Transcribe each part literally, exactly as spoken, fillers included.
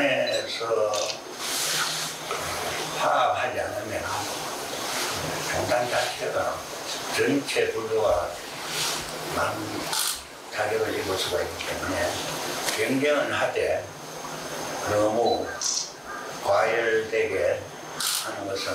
안에서 화합하지 않으면 종단 자체가 전체 불교와 많은 타격을 입을 수가 있기 때문에 경쟁은 하되 너무 과열되게 하는 것은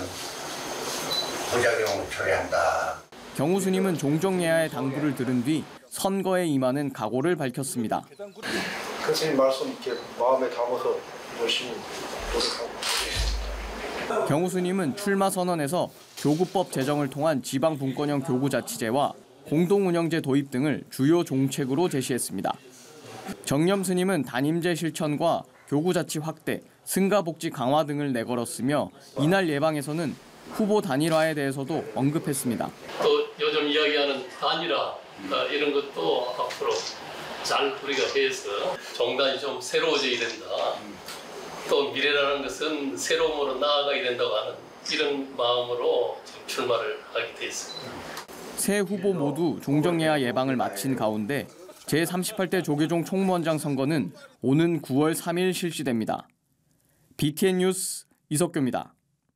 부작용을 초래한다. 경우 스님은 종정예하의 당부를 들은 뒤 선거에 임하는 각오를 밝혔습니다. 그 스님 말씀 이렇게 마음에 담아서 열심히 노력하고 있습니다. 경우 스님은 출마 선언에서 교구법 제정을 통한 지방 분권형 교구자치제와 공동운영제 도입 등을 주요 종책으로 제시했습니다. 정념 스님은 단임제 실천과 교구자치 확대, 승가복지 강화 등을 내걸었으며 이날 예방에서는 후보 단일화에 대해서도 언급했습니다. 또 요즘 이야기하는 단일화 이런 것도 앞으로 잘 우리가 해서 정당이 좀 새로워져야 된다. 또 미래라는 것은 새로움으로 나아가야 된다고 하는 이런 마음으로 지금 출마를 하게 돼 있습니다. 세 후보 모두 종정예하 예방을 마친 가운데 제삼십팔 대 조계종 총무원장 선거는 오는 구월 삼일 실시됩니다. 비티엔 뉴스 이석규입니다.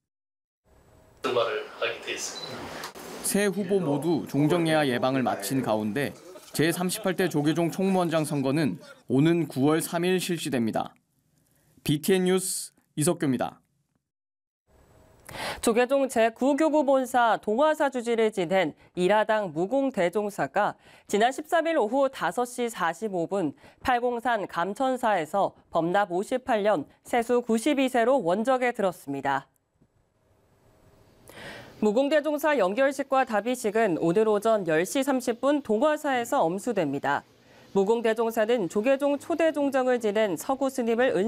출마를 하게 돼 있습니다. 세 후보 모두 종정예하 예방을 마친 가운데 제삼십팔 대 조계종 총무원장 선거는 오는 구월 삼일 실시됩니다. 비티엔 뉴스 이석규입니다. 조계종 제구 교구본사 동화사 주지를 지낸 일하당 무공대종사가 지난 십삼일 오후 다섯 시 사십오 분 팔공산 감천사에서 범납 오십팔 년 세수 구십이 세로 원적에 들었습니다. 무공대종사 연결식과 답의식은 오늘 오전 열 시 삼십 분 동화사에서 엄수됩니다. 무공대종사는 조계종 초대 종정을 지낸 서구 스님을 은